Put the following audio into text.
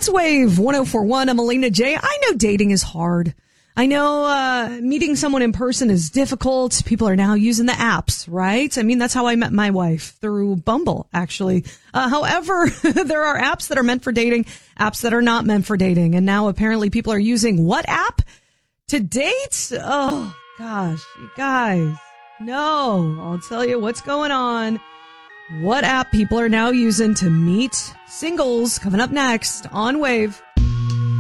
It's Wave 104.1. I'm Alina J. I know dating is hard. I know meeting someone in person is difficult. People are now using the apps, right? I mean, that's how I met my wife, through Bumble, actually. However, there are apps that are meant for dating, apps that are not meant for dating. And now apparently people are using what app to date? Oh, gosh, you guys. No, I'll tell you what's going on. What app people are now using to meet singles, coming up next on Wave.